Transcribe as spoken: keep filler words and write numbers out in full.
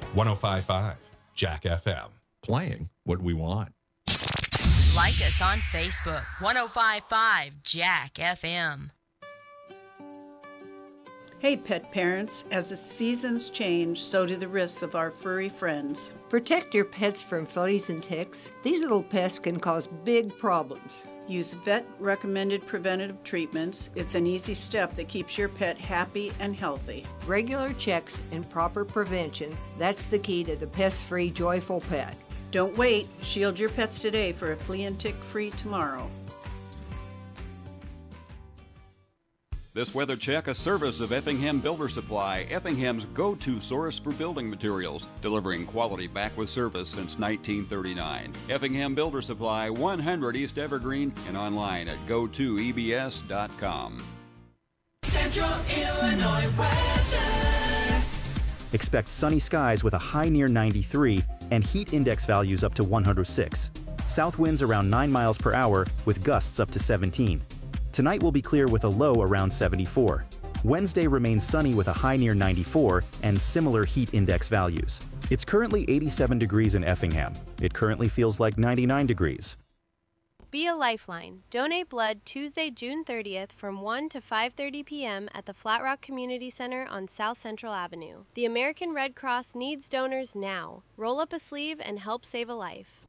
one oh five point five Jack F M. Playing what we want. Like us on Facebook, one oh five point five Jack F M. Hey pet parents, as the seasons change, so do the risks of our furry friends. Protect your pets from fleas and ticks. These little pests can cause big problems. Use vet-recommended preventative treatments. It's an easy step that keeps your pet happy and healthy. Regular checks and proper prevention, that's the key to the pest-free, joyful pet. Don't wait. Shield your pets today for a flea and tick-free tomorrow. This weather check, a service of Effingham Builder Supply, Effingham's go-to source for building materials, delivering quality back with service since nineteen thirty-nine. Effingham Builder Supply, one hundred East Evergreen, and online at go to E B S dot com. Central Illinois weather. Expect sunny skies with a high near ninety-three and heat index values up to one hundred six. South winds around nine miles per hour with gusts up to seventeen. Tonight will be clear with a low around seventy-four. Wednesday remains sunny with a high near ninety-four and similar heat index values. It's currently eighty-seven degrees in Effingham. It currently feels like ninety-nine degrees. Be a Lifeline. Donate blood Tuesday, June thirtieth from one to five thirty p.m. at the Flat Rock Community Center on South Central Avenue. The American Red Cross needs donors now. Roll up a sleeve and help save a life.